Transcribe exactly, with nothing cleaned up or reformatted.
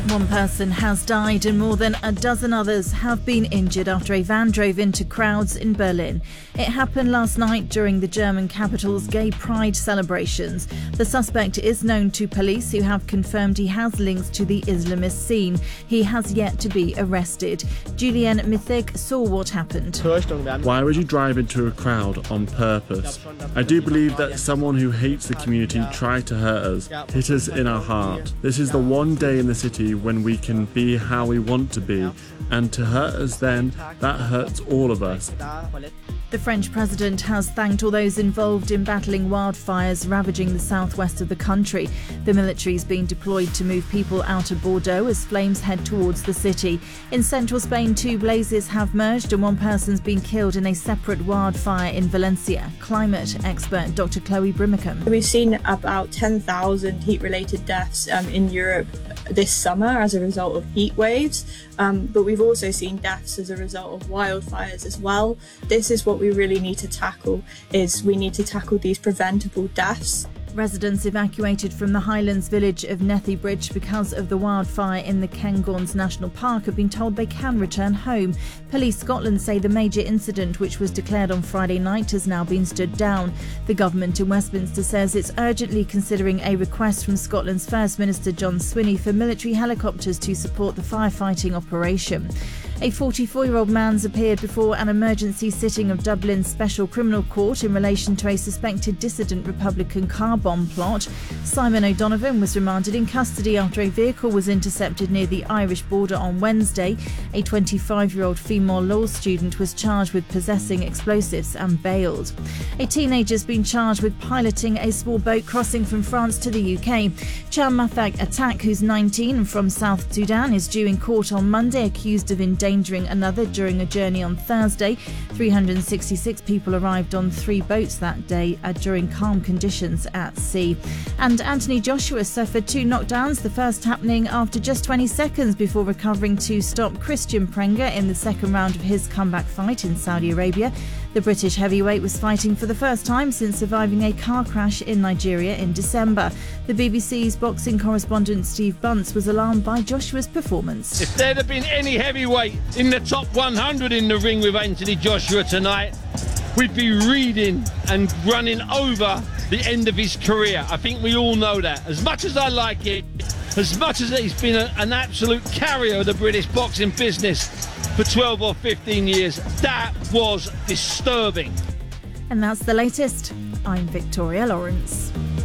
One person has died and more than a dozen others have been injured after a van drove into crowds in Berlin. It happened last night during the German capital's Gay Pride celebrations. The suspect is known to police, who have confirmed he has links to the Islamist scene. He has yet to be arrested. Julian Mithig saw what happened. Why would you drive into a crowd on purpose? I do believe that someone who hates the community tried to hurt us, hit us in our heart. This is the one day in the city when we can be how we want to be, and to hurt us then, that hurts all of us. The French president has thanked all those involved in battling wildfires ravaging the southwest of the country. The military is being deployed to move people out of Bordeaux as flames head towards the city. In central Spain, two blazes have merged and one person's been killed in a separate wildfire in Valencia. Climate expert Doctor Chloe Brimacombe. We've seen about ten thousand heat-related deaths um, in Europe this summer as a result of heat waves, um, but we've also seen deaths as a result of wildfires as well. This is what we really need to tackle, is we need to tackle these preventable deaths. Residents evacuated from the Highlands village of Nethybridge because of the wildfire in the Cairngorms National Park have been told they can return home. Police Scotland say the major incident, which was declared on Friday night, has now been stood down. The government in Westminster says it's urgently considering a request from Scotland's First Minister John Swinney for military helicopters to support the firefighting operation. A forty-four-year-old man's appeared before an emergency sitting of Dublin's Special Criminal Court in relation to a suspected dissident Republican car bomb plot. Simon O'Donovan was remanded in custody after a vehicle was intercepted near the Irish border on Wednesday. A twenty-five-year-old female law student was charged with possessing explosives and bailed. A teenager's been charged with piloting a small boat crossing from France to the U K. Cham Mathag Atak, who's nineteen and from South Sudan, is due in court on Monday, accused of endangering another during a journey on Thursday. three hundred sixty-six people arrived on three boats that day uh, during calm conditions at sea. And Anthony Joshua suffered two knockdowns, the first happening after just twenty seconds before recovering to stop Christian Prenga in the second round of his comeback fight in Saudi Arabia. The British heavyweight was fighting for the first time since surviving a car crash in Nigeria in December. The B B C's boxing correspondent Steve Bunce was alarmed by Joshua's performance. If there'd have been any heavyweight in the top one hundred in the ring with Anthony Joshua tonight, we'd be reading and running over the end of his career. I think we all know that. As much as I like it, as much as he's been a, an absolute carrier of the British boxing business for twelve or fifteen years, that was disturbing. And that's the latest. I'm Victoria Lawrence.